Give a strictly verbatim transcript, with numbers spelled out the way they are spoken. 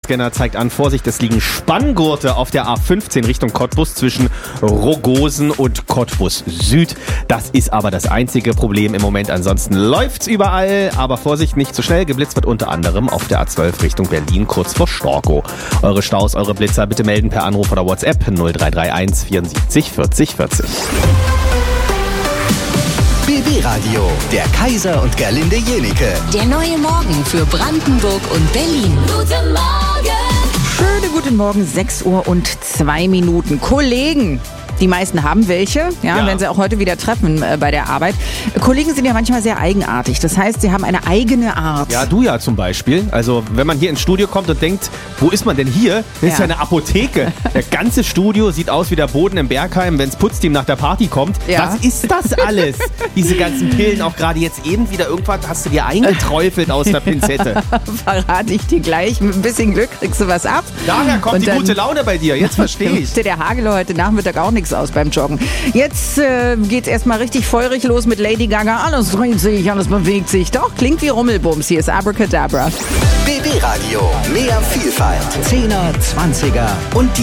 Wetterscanner zeigt an, Vorsicht, es liegen Spanngurte auf der A fünfzehn Richtung Cottbus zwischen Rogosen und Cottbus Süd. Das ist aber das einzige Problem im Moment. Ansonsten läuft's überall, aber Vorsicht, nicht zu schnell. Geblitzt wird unter anderem auf der A zwölf Richtung Berlin, kurz vor Storkow. Eure Staus, eure Blitzer bitte melden per Anruf oder WhatsApp null drei drei eins vierundsiebzig vierzig vierzig. B B-Radio, der Kaiser und Gerlinde Jenike. Der neue Morgen für Brandenburg und Berlin. Guten Morgen! Schönen guten Morgen, sechs Uhr und zwei Minuten. Kollegen, die meisten haben welche, ja, Ja. wenn sie auch heute wieder treffen äh, bei der Arbeit. Kollegen sind ja manchmal sehr eigenartig. Das heißt, sie haben eine eigene Art. Ja, du ja zum Beispiel. Also wenn man hier ins Studio kommt und denkt, wo ist man denn hier? Das ist ja Ja. eine Apotheke. Das ganze Studio sieht aus wie der Boden im Bergheim, wenns Putzteam nach der Party kommt. Ja. Was ist das alles? Diese ganzen Pillen, auch gerade jetzt eben wieder irgendwas hast du dir eingeträufelt aus der Pinzette. Verrate ich dir gleich. Mit ein bisschen Glück kriegst du was ab. Daher kommt Und die dann gute Laune bei dir. Jetzt verstehe ich. machte der Hagel heute Nachmittag auch nichts aus beim Joggen. Jetzt äh, geht's erstmal richtig feurig los mit Lady Gaga. Alles dreht sich, alles bewegt sich. Doch, klingt wie Rummelbums. Hier ist Abracadabra. B B-Radio, mehr Vielfalt. Zehner, Zwanziger und die